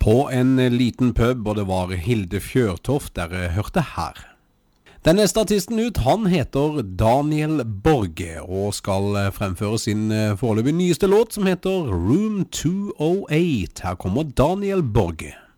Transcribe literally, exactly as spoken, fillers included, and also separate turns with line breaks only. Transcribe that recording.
På en liten pub, og det var Hilde Fjørtoft dere hørte her. Den neste artisten ut, han heter Daniel Borge, og skal fremføre sin foreløpig nyeste låt som heter Room to oh eight. Her kommer Daniel Borge.